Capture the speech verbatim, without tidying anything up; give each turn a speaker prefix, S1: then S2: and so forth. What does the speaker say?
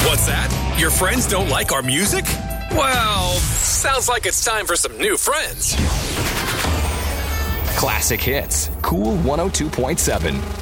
S1: What's that? Your friends don't like our music? Well, sounds like it's time for some new friends.
S2: Classic Hits, Cool one oh two point seven.